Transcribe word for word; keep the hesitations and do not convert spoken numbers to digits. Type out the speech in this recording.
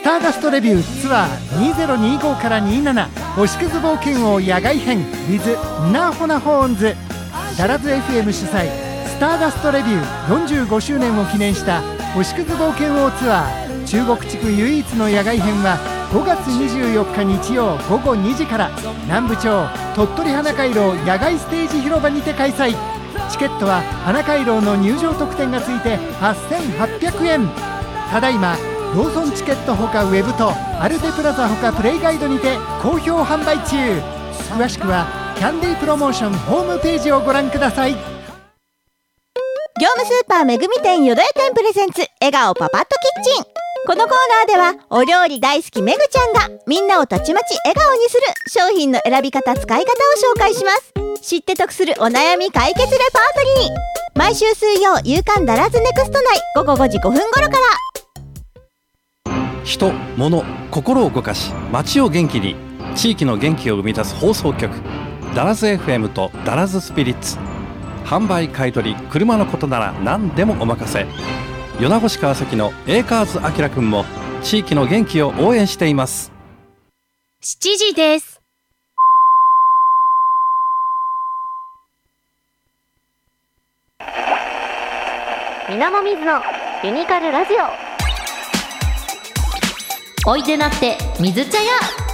ターダストレビューツアーにせんにじゅうごからにじゅうなな星屑冒険王野外編 with ナーホナホーンズ。ダラズ エフエム 主催スターダストレビューよんじゅうごしゅうねんを記念した星屑冒険王ツアー中国地区唯一の野外編はごがつにじゅうよっか日曜ごごにじから南部町鳥取花回廊野外ステージ広場にて開催。チケットは花回廊の入場特典がついてはっせんはっぴゃくえん。ただいまローソンチケットほかウェブとアルテプラザほかプレイガイドにて好評販売中。詳しくはキャンディープロモーションホームページをご覧ください。 業務スーパーめぐみ店よどえ店プレゼンツ笑顔パパッとキッチン。このコーナーではお料理大好きめぐちゃんがみんなをたちまち笑顔にする商品の選び方使い方を紹介します。知って得するお悩み解決レパートリー。毎週水曜夕刊ダラズネクスト内ごごごじごふん頃から。 人、物、心を動かし街を元気に、地域の元気を生み出す放送局ダラズ エフエム とダラズスピリッツ。販売買取車のことなら何でもお任せ。米子市川崎のエーカーズあきらくんも地域の元気を応援しています。 しちじです。 みなもみずのユニカルラジオ。 おいでなって水茶屋。